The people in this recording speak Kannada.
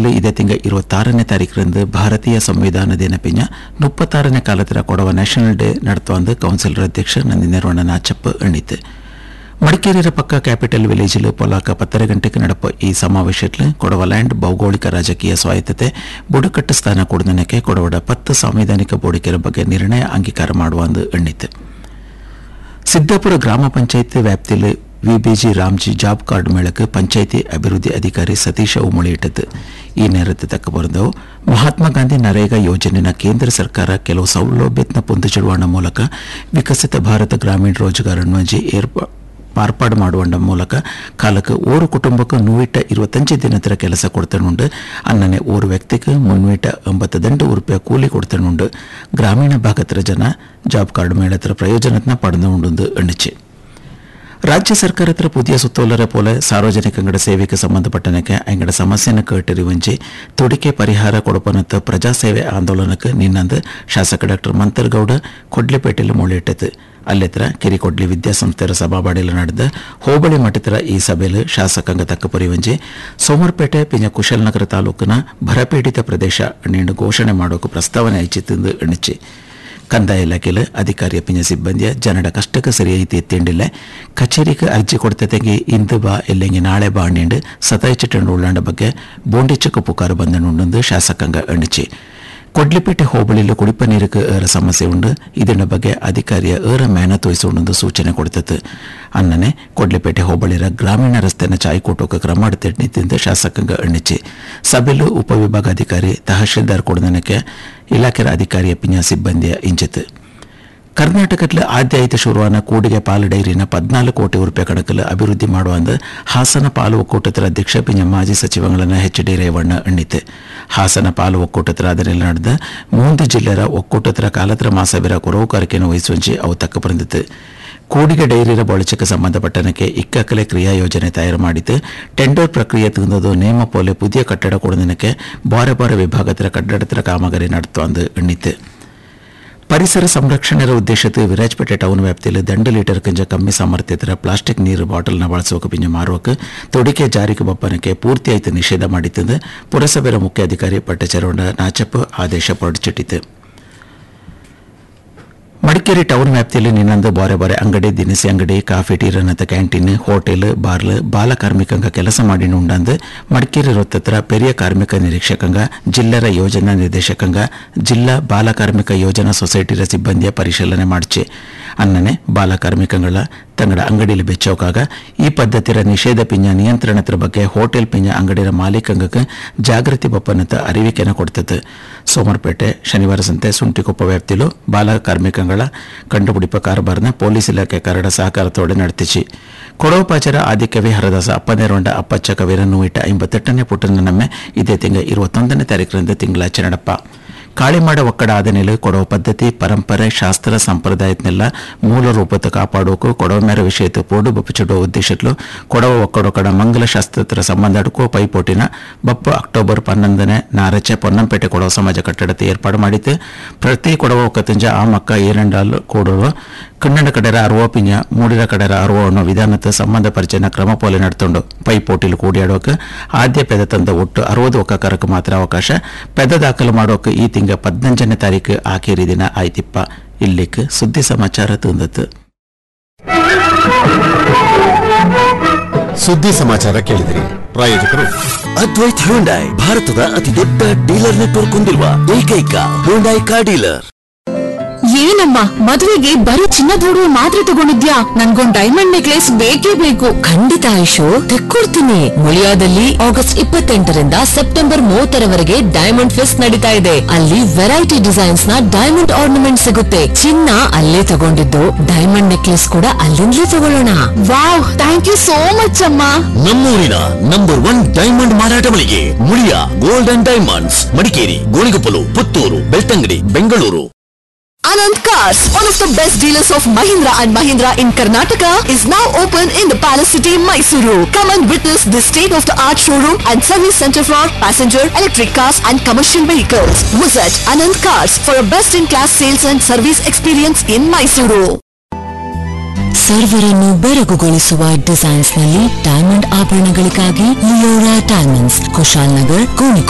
ಇದೇ ತಿಂಗ 26ನೇ ತಾರೀಕರಂದು ಭಾರತೀಯ ಸಂವಿಧಾನ ದಿನ ಪಿಂಜ 36ನೇ ಕಾಲತ್ರ ಕೊಡವ ನ್ಯಾಷನಲ್ ಡೇ ನಡೆತುವಂದು ಕೌನ್ಸಿಲರ್ ಅಧ್ಯಕ್ಷ ನಂದಿನೇರವಣ್ಣ ನಾಚಪ್ಪ ಎಣ್ಣಿತು. ಮಡಿಕೇರಿಯ ಪಕ್ಕ ಕ್ಯಾಪಿಟಲ್ ವಿಲೇಜಿಲು ಪೊಲಾಕ 10 ಗಂಟೆಗೆ ನಡೆಪ ಈ ಸಮಾವೇಶದಲ್ಲಿ ಕೊಡವ ಲ್ಯಾಂಡ್ ಭೌಗೋಳಿಕ ರಾಜಕೀಯ ಸ್ವಾಯತ್ತತೆ ಬುಡಕಟ್ಟು ಸ್ಥಾನ ಕೊಡದನಕ್ಕೆ ಕೊಡವಡ 10 ಸಾಂವಿಧಾನಿಕ ಬೋಡಿಕೆರ ಬಗ್ಗೆ ನಿರ್ಣಯ ಅಂಗೀಕಾರ ಮಾಡುವಂದು ಎಣ್ಣಿತು. ಸಿದ್ದಾಪುರ ಗ್ರಾಮ ಪಂಚಾಯತ್ ವ್ಯಾಪ್ತಿಯಲ್ಲಿ ವಿಬಿಜಿ ರಾಮ್ಜಿ ಜಾಬ್ ಕಾರ್ಡ್ ಮೇಳಕ್ಕೆ ಪಂಚಾಯಿತಿ ಅಭಿವೃದ್ಧಿ ಅಧಿಕಾರಿ ಸತೀಶ ಉಮಳಿ ಇಟ್ಟದ್ದು. ಈ ನೇರത്തെ ತಕ್ಕ ಬರೆದವು ಮಹಾತ್ಮ ಗಾಂಧಿ ನರೇಗಾ ಯೋಜನೆಯ ಕೇಂದ್ರ ಸರ್ಕಾರ ಕೆಲವು ಸೌಲಭ್ಯತ್ನ ಪೊಂದಿಸಿಡುವ ಮೂಲಕ ವಿಕಸಿತ ಭಾರತ ಗ್ರಾಮೀಣ ರೋಜಗಾರ ಯೋಜನೆ ಮಾರ್ಪಾಡು ಮಾಡುವ ಮೂಲಕ ಕಾಲಕ್ಕೆ ಓರು ಕುಟುಂಬಕ್ಕೆ 125 ದಿನದ ಕೆಲಸ ಕೊಡ್ತಾನುಂಡು. ಅನ್ನನೆ ಓರು ವ್ಯಕ್ತಿಗೆ 380 ರೂಪಾಯಿ ಕೂಲಿ ಕೊಡ್ತಾನುಂಡು. ಗ್ರಾಮೀಣ ಭಾಗದ ಜನ ಜಾಬ್ ಕಾರ್ಡ್ ಮೇಳತ್ರ ಪ್ರಯೋಜನತ್ನ ಪಡೆದುಕೊಂಡು ಎಣ್ಣಿಚೆ. ರಾಜ್ಯ ಸರ್ಕಾರತ್ರ ಪುದಿಯ ಸುತ್ತೋಲರ ಪೋಲೆ ಸಾರ್ವಜನಿಕಂಗಡ ಸೇವೆಗೆ ಸಂಬಂಧಪಟ್ಟನಕ್ಕೆ ಅಂಗಡ ಸಮಸ್ಯೆನ ಕೇಟರಿವಂಜಿ ತುಡಿಕೆ ಪರಿಹಾರ ಕೊಡಪನತ್ತ ಪ್ರಜಾಸೇವೆ ಆಂದೋಲನಕ್ಕೆ ನಿನ್ನಂದು ಶಾಸಕ ಡಾ ಮಂತರ್ಗೌಡ ಕೊಡ್ಲೆಪೇಟೆಯಲ್ಲಿ ಮೊಳೆಯಿಟ್ಟದು. ಅಲ್ಲೆತ್ರ ಕೆರಿಕೊಡ್ಲಿ ವಿದ್ಯಾಸಂಸ್ಥೆಯ ಸಭಾಬಾಡಿಯಲ್ಲಿ ನಡೆದ ಹೋಬಳಿ ಮಟ್ಟದ ಈ ಸಭೆಯಲ್ಲಿ ಶಾಸಕಾಂಗ ತಕ್ಕ ಪರಿವಂಜಿ ಸೋಮರ್ಪೇಟೆ ಪಿಂಜ ಕುಶಲನಗರ ತಾಲೂಕಿನ ಬರಪೀಡಿತ ಪ್ರದೇಶ ನೀಡು ಘೋಷಣೆ ಮಾಡೋಕೆ ಪ್ರಸ್ತಾವನೆ ಐಚಿತ್ತೆಂದು ಎಣಿಚಿ. ಕಂದಾಯ ಇಲಾಖೆಯಲ್ಲಿ ಅಧಿಕಾರಿಯ ಪಿಂಜ ಸಿಬ್ಬಂದಿಯ ಜನಡ ಕಷ್ಟಕ್ಕೆ ಸರಿಯಾಗಿ ಎತ್ತಿಂಡಿಲ್ಲ. ಕಚೇರಿಗೆ ಅರ್ಜಿ ಕೊಡ್ತತೆಗೆ ಇಂದು ಬಾ ಎಲ್ಲೆಂಗೆ ನಾಳೆ ಬಾ ನೀಡು ಸತಾಯಿಚಿಟ್ಟು ಉಳ್ಳಾಂಡ ಬಗ್ಗೆ ಬೋಂಡಿಚಕ್ಕೆ ಪುಕಾರು ಬಂದನುಂಡು ಶಾಸಕಾಂಗ ಎಣಿಚಿ. ಕೊಡ್ಲಿಪೇಟೆ ಹೋಬಳಿಯಲ್ಲಿ ಕುಡಿಪ ನೀರಿಗೆ ಏರ ಸಮಸ್ಯೆ ಉಂಡು. ಇದನ್ನ ಬಗ್ಗೆ ಅಧಿಕಾರಿಯ ಏರ ಮೇನ ತೋರಿಸುವಂದು ಸೂಚನೆ ಕೊಡ್ತದೆ. ಅನ್ನನೆ ಕೊಡ್ಲಿಪೇಟೆ ಹೋಬಳಿಯ ಗ್ರಾಮೀಣ ರಸ್ತೆನ ಚಾಯ್ಕೋಟೋಕೆ ಕ್ರಮ ನಿಂತಿದ್ದ ಶಾಸಕಾಂಗ ಎಣ್ಣಿಚಿ. ಸಭೆಯಲ್ಲೂ ಉಪವಿಭಾಗಾಧಿಕಾರಿ ತಹಶೀಲ್ದಾರ್ ಕೊಡದನಕ್ಕೆ ಇಲಾಖೆಯ ಅಧಿಕಾರಿಯ ಪಿಂಜ ಸಿಬ್ಬಂದಿಯ ಇಂಚಿತು. ಕರ್ನಾಟಕದಲ್ಲಿ ಆದ್ಯಾಯಿತ ಶುರುವಾನ ಕೂಡಿಗೆ ಪಾಲು ಡೈರಿನ 14 ಕೋಟಿ ರೂಪಾಯಿ ಕಣಕಲು ಅಭಿವೃದ್ಧಿ ಮಾಡುವಂದು ಹಾಸನ ಪಾಲು ಒಕ್ಕೂಟದ ಅಧ್ಯಕ್ಷ ಪಿಂಜ ಮಾಜಿ ಸಚಿವಗಳನ್ನ ಎಚ್.ಡಿ. ರೇವಣ್ಣ ಎಣ್ಣಿತು. ಹಾಸನ ಪಾಲು ಒಕ್ಕೂಟದ ಅದರಲ್ಲಿ ನಡೆದ 3 ಜಿಲ್ಲೆಯ ಒಕ್ಕೂಟದ ಕಾಲತ್ರ ಮಾಸವಿರ ಕೊರವುಕಾರಿಕೆಯನ್ನು ವಹಿಸುವಂಜಿ ಅವು ತಕ್ಕ ಬಂದಿತು. ಕೂಡಿಗೆ ಡೈರಿಯ ಬಳಚಕ್ಕೆ ಸಂಬಂಧಪಟ್ಟನಕ್ಕೆ ಇಕ್ಕಕಲೆ ಕ್ರಿಯಾ ಯೋಜನೆ ತಯಾರು ಮಾಡಿದ್ದು ಟೆಂಡರ್ ಪ್ರಕ್ರಿಯೆ ತಂದದು ನೇಮ ಪೋಲೆ ಪುದಿಯ ಕಟ್ಟಡ ಕೊಡದನಕ್ಕೆ ಬಾರೆ ಬಾರೆ ವಿಭಾಗದ ಕಟ್ಟಡದ ಕಾಮಗಾರಿ ನಡೆಸುವಂದು ಎಣ್ಣಿತು. ಪರಿಸರ ಸಂರಕ್ಷಣೆಯ ಉದ್ದೇಶದ ವಿರಾಜಪೇಟೆ ಟೌನ್ ವ್ಯಾಪ್ತಿಯಲ್ಲಿ 2 ಲೀಟರ್ ಕಿಂತ ಕಮ್ಮಿ ಸಾಮರ್ಥ್ಯದ ಪ್ಲಾಸ್ಟಿಕ್ ನೀರು ಬಾಟಲ್ನ ಬಳಸುವ ಪಿಂಜ ಮಾರುವಕ್ಕೆ ತೊಡಿಕೆ ಜಾರಿಗೆ ಬಪ್ಪನಕ್ಕೆ ಪೂರ್ತಿಯಾಯಿತು ನಿಷೇಧ ಮಾಡಿದ್ದು ಪುರಸಭೆಯ ಮುಖ್ಯ ಅಧಿಕಾರಿ ಪಟ್ಟಚೆರವಂಡ ನಾಚಪ್ಪ ಆದೇಶ ಹೊರಡಿಸಿಟ್ಟಿತು. ಮಡಿಕೇರಿ ಟೌನ್ ವ್ಯಾಪ್ತಿಯಲ್ಲಿ ನಿನ್ನಂದು ಬಾರೆ ಬಾರೆ ಅಂಗಡಿ, ದಿನಸಿ ಅಂಗಡಿ, coffee tea ರನ್ನತ canteen, hotel, barrel ಬಾಲ ಕಾರ್ಮಿಕಂಗ ಕೆಲಸ ಮಾಡಿ ಉಂಡಂದು ಮಡಿಕೇರಿ ವೃತ್ತತ್ರ ಪೆರಿಯ ಕಾರ್ಮಿಕ ನಿರೀಕ್ಷಕಂಗ, ಜಿಲ್ಲಾ ಯೋಜನಾ ನಿರ್ದೇಶಕಂಗ, ಜಿಲ್ಲಾ ಬಾಲ ಕಾರ್ಮಿಕ ಯೋಜನಾ ಸೊಸೈಟಿಯ ಸಿಬ್ಬಂದಿಯ ಪರಿಶೀಲನೆ ಮಾಡಿಸಿ. ಅನ್ನನೆ ಬಾಲ ಕಾರ್ಮಿಕಗಳ ತಂಗಡ ಅಂಗಡಿಯಲ್ಲಿ ಬೆಚ್ಚೋಕಾಗ ಈ ಪದ್ಧತಿಯ ನಿಷೇಧ ಪಿಂಜ ನಿಯಂತ್ರಣದ ಬಗ್ಗೆ ಹೋಟೆಲ್ ಪಿಂಜ ಅಂಗಡಿಯ ಮಾಲೀಕಂಗಕ್ಕೆ ಜಾಗೃತಿ ಬಪ್ಪನತ ಅರಿವಿಕೆನ ಕೊಡ್ತದೆ. ಸೋಮವಾರಪೇಟೆ ಶನಿವಾರ ಸಂತೆ ಸುಂಟಿಕೊಪ್ಪ ವ್ಯಾಪ್ತಿಲು ಬಾಲ ಕಾರ್ಮಿಕಗಳ ಕಂಡುಪಿಡಿಪ ಕಾರಬಾರ್ನ ಪೊಲೀಸ್ ಇಲಾಖೆ ಕರಡ ಸಹಕಾರತೋಡೆ ನಡೆತಿಸಿ. ಕೊಡವಪಾಚರ ಆದಿಕವಿ ಹರದಾಸ ಅಪ್ಪನೇರೊಂಡ ಅಪ್ಪಚ್ಚ ಕವಿರನ್ನು ಇಟ್ಟ 58ನೇ ಪುಟ್ಟನ ನಮ್ಮೆ ಇದೇ ತಿಂಗ 21ನೇ ತಾರೀಕರಿಂದ ತಿಂಗಳಾಚೆ ನಡಪ್ಪ. ಕಾಳಿಮಾಡ ಒಕ್ಕಡ ಆದನೆಲೆ ಕೊಡವ ಪದ್ಧತಿ ಪರಂಪರೆ ಶಾಸ್ತ್ರ ಸಂಪ್ರದಾಯತ್ನೆಲ್ಲ ಮೂಲ ರೂಪத்தை ಕಾಪಾಡೋಕು ಕೊಡವ ಮೇರ ವಿಷಯத்தை போடு ಬಪ್ಪಚಿಡುವ ಉದ್ದೇಶಲು ಕೊಡವ ಒಕ್ಕಡೊಕ್ಕಡ ಮಂಗಲ ಶಾಸ್ತ್ರತ್ರ ಸಂಬಂಧ ಅಡುಕೋ ಪೈಪೋಟಿನ ಬಪ್ಪ ಅಕ್ಟೋಬರ್ 11ನೇ ನಾರಚೆ ಪೊನ್ನಂಪೇಟೆ ಕೊಡವ ಸಮಾಜ ಕಟ್ಟಡತೆ ಏರ್ಪಾಡು ಮಾಡಿದ್ದು ಪ್ರತಿ ಕೊಡವ ಒಕ್ಕತಂಜ ಆ ಮಕ್ಕ ಏರಂಡಾಲ್ ಕೂಡುವ ಕನ್ನಡ ಕಡೆರ ಅರುವ ಪಿಂಜ ಮೂಡಿರ ಕಡೆರ ಅರುವ ಅನ್ನೋ ವಿಧಾನದ ಸಂಬಂಧ ಪರಿಚಯನ ಕ್ರಮ ಪೋಲೆ ನಡೆದುಕೊಂಡು ಪೈಪೋಟಿಲು ಕೂಡಿಯಾಡೋಕೆ ಆದ್ಯ ಪೆದ ತಂದ ಒಟ್ಟು 60 ಒಕ್ಕಕಾರಕ್ಕೆ ಮಾತ್ರ ಅವಕಾಶ. ಪೆದ ದಾಖಲು ಮಾಡೋಕೆ ಈ ತಿಂಗ 15ನೇ ತಾರೀಕು ಆಖೇರಿ ದಿನ ಆಯ್ತಿಪ್ಪ. ಇಲ್ಲಿಕ್ ಸುದ್ದಿ ಸಮಾಚಾರ ತಂದತ್ತು. ಸುದ್ದಿ ಸಮಾಚಾರ ಕೇಳಿದಿರಿ. ಪ್ರಾಯೋಜಕರು ಅದ್ವೈತ್ ಹ್ಯುಂಡೈ, ಭಾರತದ ಅತಿ ದೊಡ್ಡ ಡೀಲರ್ ನೆಟ್ವರ್ಕ್ ಹೊಂದಿರುವ ಏಕೈಕ ಹ್ಯುಂಡೈ ಕಾರ್ ಡೀಲರ್. ಏನಮ್ಮ ಮದುವೆಗೆ ಬರೀ ಚಿನ್ನದ ಒಡವೆ ಮಾತ್ರ ತಗೊಂಡಿದ್ಯಾ? ನನ್ಗೊಂದ್ ಡೈಮಂಡ್ ನೆಕ್ಲೆಸ್ ಬೇಕೇ ಬೇಕು. ಖಂಡಿತ Ayush, ತೆಕ್ಕೊಡ್ತೀನಿ. ಮುಳಿಯಾದಲ್ಲಿ August 28ರಿಂದ September 30ರವರೆಗೆ diamond fest ನಡೀತಾ ಇದೆ. ಅಲ್ಲಿ ವೆರೈಟಿ ಡಿಸೈನ್ಸ್ ನ ಡೈಮಂಡ್ ಆರ್ನಮೆಂಟ್ ಸಿಗುತ್ತೆ. ಚಿನ್ನ ಅಲ್ಲೇ ತಗೊಂಡಿದ್ದು, ಡೈಮಂಡ್ ನೆಕ್ಲೆಸ್ ಕೂಡ ಅಲ್ಲಿಂದಲೇ ತಗೊಳ್ಳೋಣ. Wow, thank you so much ಅಮ್ಮ. ನಮ್ಮೂರಿನ ನಂಬರ್ 1 ಡೈಮಂಡ್ ಮಾರಾಟ ಮಳಿಗೆ Muliya gold and diamonds, Madikeri, Gonikoppal, Puttur, Belthangady, Bengaluru. Anand Cars, one of the best dealers of Mahindra and Mahindra in Karnataka, is now open in the Palace City, Mysuru. Come and witness this state-of-the-art showroom and service center for passenger, electric cars and commercial vehicles. Visit Anand Cars for a best-in-class sales and service experience in Mysuru. ಸರ್ವರನ್ನು ಬೆರಗುಗೊಳಿಸುವ designs ನಲ್ಲಿ diamond ಆಭರಣಗಳಿಗಾಗಿ Leora diamonds, Kushal Nagar, Konikoppal.